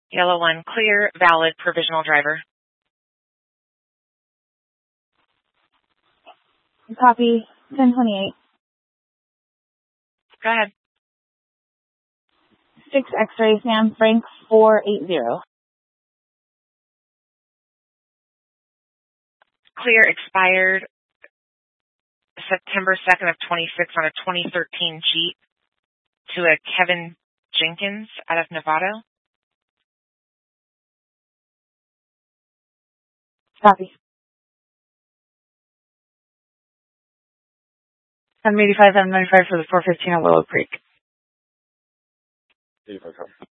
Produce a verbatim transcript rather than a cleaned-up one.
Yellow one, clear, valid, provisional driver. Copy, ten twenty-eight. Go ahead. six X-ray, Sam Frank, four eight zero. Clear, expired September second of twenty-six on a twenty thirteen Jeep to a Kevin Jenkins out of Novato. Copy. seven eighty-five, seven ninety-five for the four fifteen at Willow Creek. eighty-five.